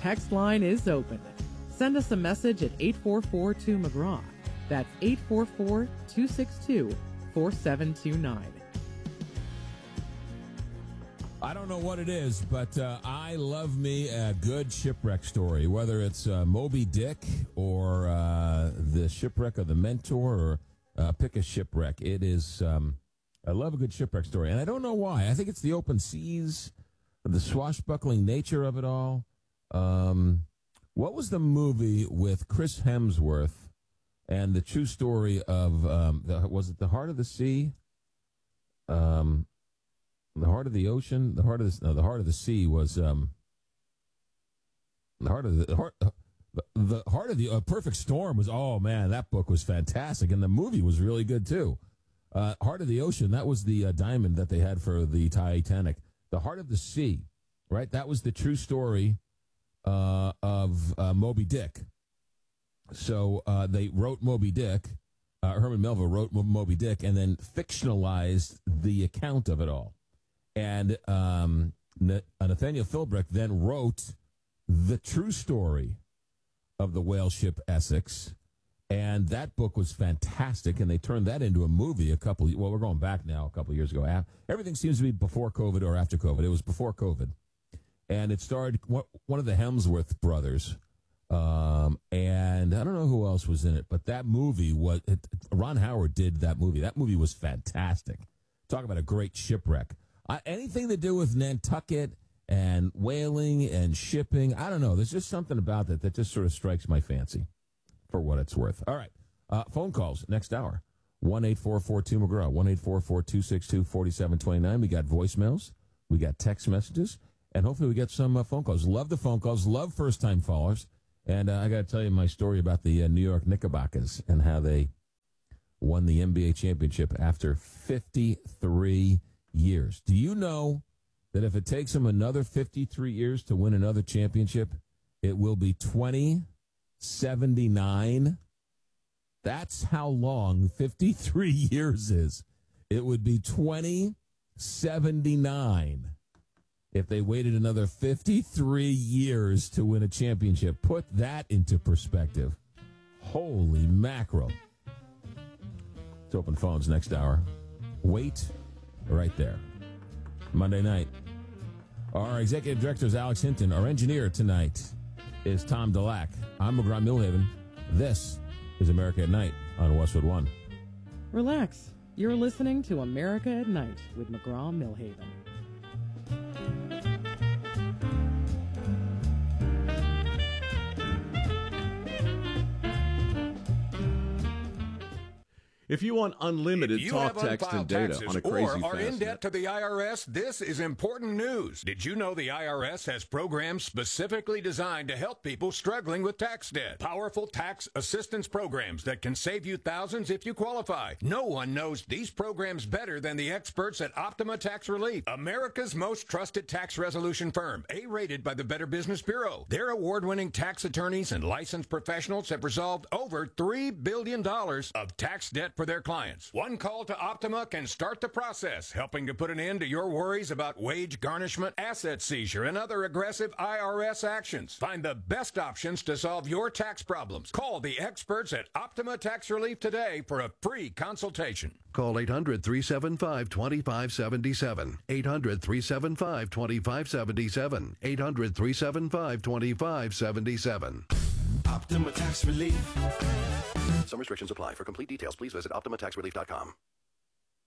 text line is open. Send us a message at 844-2McGraw. That's 844-262-4729. I don't know what it is, but I love me a good shipwreck story, whether it's Moby Dick or the shipwreck of the Mentor, or pick a shipwreck. It is, I love a good shipwreck story, and I don't know why. I think it's the open seas, the swashbuckling nature of it all. What was the movie with Chris Hemsworth and the true story of, was it The Heart of the Sea? The Heart of the Ocean, the Heart of the Sea was the Heart of the Perfect Storm was, oh man, that book was fantastic, and the movie was really good too. Heart of the Ocean, that was the diamond that they had for the Titanic. The Heart of the Sea, right? That was the true story of Moby Dick. So they wrote Moby Dick. Herman Melville wrote Moby Dick and then fictionalized the account of it all. And Nathaniel Philbrick then wrote the true story of the whale ship Essex, and that book was fantastic, and they turned that into a movie we're going back now, a couple of years ago. Everything seems to be before COVID or after COVID. It was before COVID, and it starred one of the Hemsworth brothers, and I don't know who else was in it, but that movie Ron Howard did that movie. That movie was fantastic. Talk about a great shipwreck. Anything to do with Nantucket and whaling and shipping, I don't know. There's just something about that just sort of strikes my fancy, for what it's worth. All right. Phone calls next hour. 1-844-2McGraw, 1-844-262-4729. We got voicemails. We got text messages. And hopefully we get some phone calls. Love the phone calls. Love first-time callers. And I got to tell you my story about the New York Knickerbockers and how they won the NBA championship after 53 years. Do you know that if it takes them another 53 years to win another championship, it will be 2079? That's how long 53 years is. It would be 2079 if they waited another 53 years to win a championship. Put that into perspective. Holy mackerel. Let's open phones next hour. Wait right there. Monday night. Our executive director is Alex Hinton. Our engineer tonight is Tom Delac. I'm McGraw Millhaven. This is America at Night on Westwood One. Relax. You're listening to America at Night with McGraw Millhaven. If you want unlimited talk, text, and data on a crazy fast or are in debt to the IRS, this is important news. Did you know the IRS has programs specifically designed to help people struggling with tax debt? Powerful tax assistance programs that can save you thousands if you qualify. No one knows these programs better than the experts at Optima Tax Relief, America's most trusted tax resolution firm, A-rated by the Better Business Bureau. Their award-winning tax attorneys and licensed professionals have resolved over $3 billion of tax debt for their clients. One call to Optima can start the process, helping to put an end to your worries about wage garnishment, asset seizure, and other aggressive IRS actions. Find the best options to solve your tax problems. Call the experts at Optima Tax Relief today for a free consultation. Call 800-375-2577. 800-375-2577. 800-375-2577. Optima Tax Relief. Some restrictions apply. For complete details, please visit OptimaTaxRelief.com.